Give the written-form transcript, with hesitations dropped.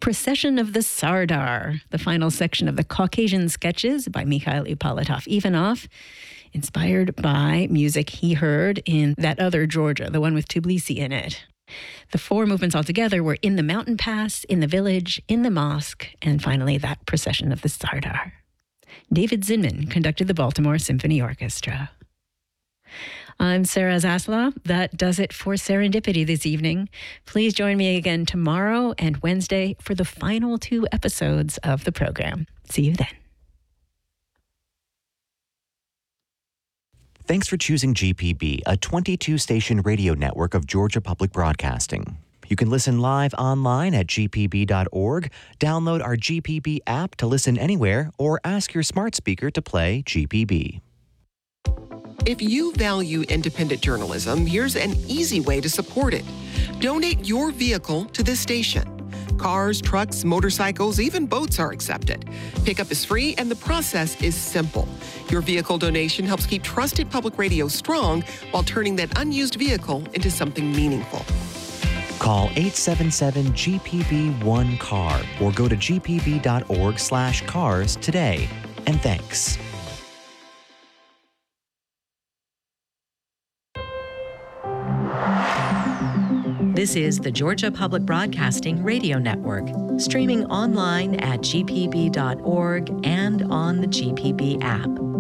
Procession of the Sardar, the final section of the Caucasian Sketches by Mikhail Ippolitov-Ivanov, inspired by music he heard in That Other Georgia, the one with Tbilisi in it. The four movements altogether were In the Mountain Pass, In the Village, In the Mosque, and finally that Procession of the Sardar. David Zinman conducted the Baltimore Symphony Orchestra. I'm Sarah Zaslav. That does it for Serendipity this evening. Please join me again tomorrow and Wednesday for the final 2 episodes of the program. See you then. Thanks for choosing GPB, a 22-station radio network of Georgia Public Broadcasting. You can listen live online at gpb.org, download our GPB app to listen anywhere, or ask your smart speaker to play GPB. If you value independent journalism, here's an easy way to support it. Donate your vehicle to this station. Cars, trucks, motorcycles, even boats are accepted. Pickup is free and the process is simple. Your vehicle donation helps keep trusted public radio strong while turning that unused vehicle into something meaningful. Call 877-GPB-1-CAR or go to gpb.org/cars today. And thanks. This is the Georgia Public Broadcasting Radio Network, streaming online at gpb.org and on the GPB app.